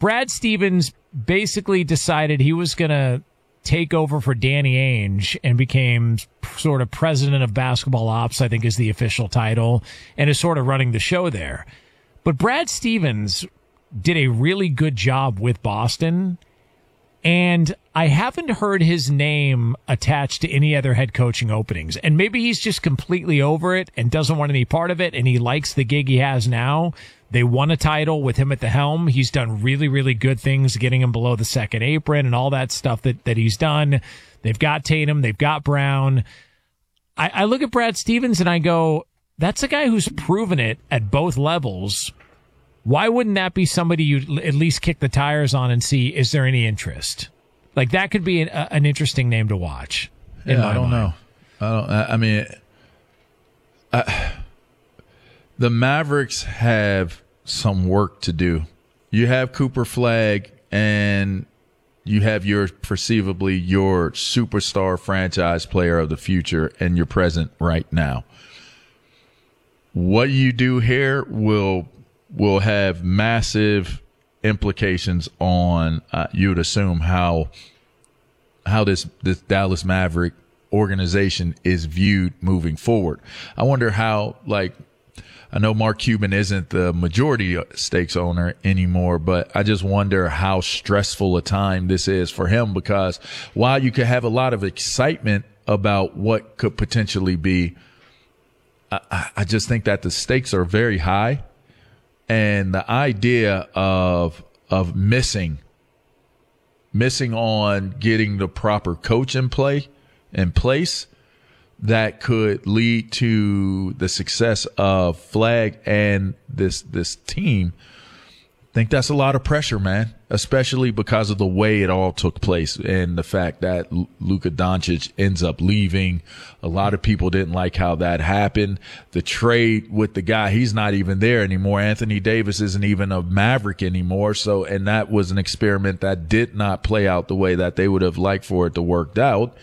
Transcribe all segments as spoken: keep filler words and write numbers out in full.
Brad Stevens basically decided he was going to take over for Danny Ainge and became sort of president of basketball ops, I think is the official title, and is sort of running the show there. But Brad Stevens did a really good job with Boston, and I haven't heard his name attached to any other head coaching openings. And maybe he's just completely over it and doesn't want any part of it, and he likes the gig he has now. They won a title with him at the helm. He's done really, really good things, getting him below the second apron and all that stuff that, that he's done. They've got Tatum. They've got Brown. I, I look at Brad Stevens and I go, that's a guy who's proven it at both levels. Why wouldn't that be somebody you'd at least kick the tires on and see, is there any interest? Like, that could be an, uh, an interesting name to watch. Yeah, I don't mind. know. I don't, I mean, I, the Mavericks have some work to do. You have Cooper Flagg, and you have your perceivably your superstar franchise player of the future, and you're present right now. What you do here will will have massive implications on, uh, you would assume, how how this this Dallas Maverick organization is viewed moving forward. I wonder how, like, I know Mark Cuban isn't the majority stakes owner anymore, but I just wonder how stressful a time this is for him, because while you could have a lot of excitement about what could potentially be, I, I just think that the stakes are very high. And the idea of of missing, missing on getting the proper coach in play, in place, that could lead to the success of Flagg and this this team. I think that's a lot of pressure, man, especially because of the way it all took place and the fact that Luka Doncic ends up leaving. A lot of people didn't like how that happened. The trade with the guy, he's not even there anymore. Anthony Davis isn't even a Maverick anymore. So, and that was an experiment that did not play out the way that they would have liked for it to work out.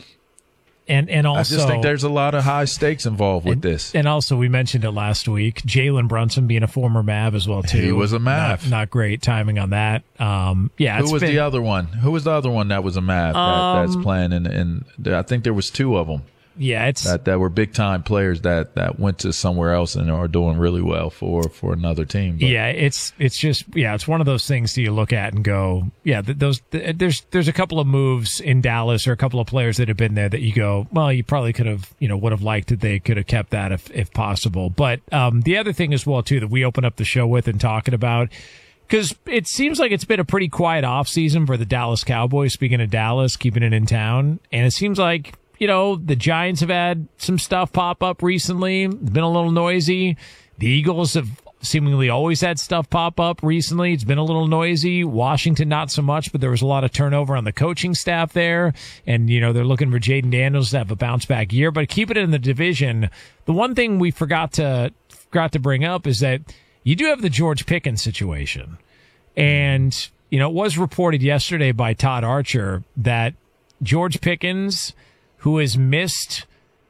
And and also, I just think there's a lot of high stakes involved with and, this. And also, we mentioned it last week, Jalen Brunson being a former Mav as well, too. He was a Mav. Not, not great timing on that. Um, yeah. Who was been, the other one? Who was the other one that was a Mav um, that, that's playing? And in, in, I think there was two of them. Yeah, it's that, that were big time players that, that went to somewhere else and are doing really well for, for another team. But. Yeah, it's it's just yeah, it's one of those things that you look at and go, yeah, th- those th- there's there's a couple of moves in Dallas or a couple of players that have been there that you go, well, you probably could have, you know, would have liked that they could have kept that if if possible. But um, the other thing as well too that we open up the show with and talking about, because it seems like it's been a pretty quiet offseason for the Dallas Cowboys. Speaking of Dallas, keeping it in town, and it seems like, you know, the Giants have had some stuff pop up recently. It's been a little noisy. The Eagles have seemingly always had stuff pop up recently. It's been a little noisy. Washington, not so much, but there was a lot of turnover on the coaching staff there. And, you know, they're looking for Jaden Daniels to have a bounce back year. But keep it in the division. The one thing we forgot to forgot to bring up is that you do have the George Pickens situation. And, you know, it was reported yesterday by Todd Archer that George Pickens, who has missed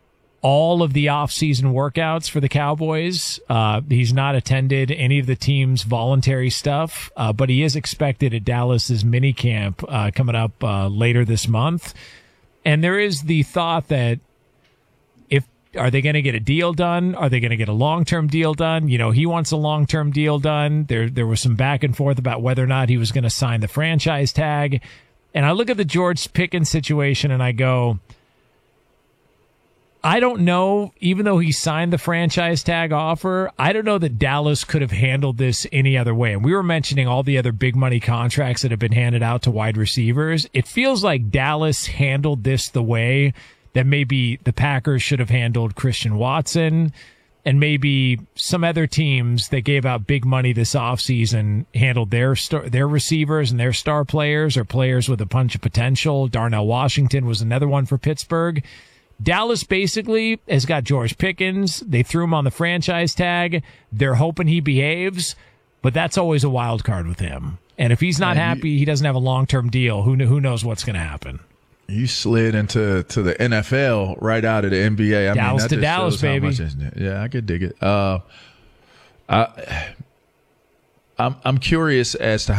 all of the off-season workouts for the Cowboys. Uh, he's not attended any of the team's voluntary stuff, uh, but he is expected at Dallas's minicamp uh, coming up uh, later this month. And there is the thought that if are they going to get a deal done? Are they going to get a long-term deal done? You know, he wants a long-term deal done. There, there was some back and forth about whether or not he was going to sign the franchise tag. And I look at the George Pickens situation and I go, I don't know, even though he signed the franchise tag offer, I don't know that Dallas could have handled this any other way. And we were mentioning all the other big money contracts that have been handed out to wide receivers. It feels like Dallas handled this the way that maybe the Packers should have handled Christian Watson, and maybe some other teams that gave out big money this offseason handled their star, their receivers and their star players, or players with a bunch of potential. Darnell Washington was another one for Pittsburgh. Dallas basically has got George Pickens. They threw him on the franchise tag. They're hoping he behaves, but that's always a wild card with him. And if he's not Man, happy, you, he doesn't have a long-term deal, who who knows what's going to happen. You slid into to the N F L right out of the N B A. I Dallas mean, that to just Dallas, shows baby. How much, isn't it? Yeah, I could dig it. Uh, I, I'm I'm curious as to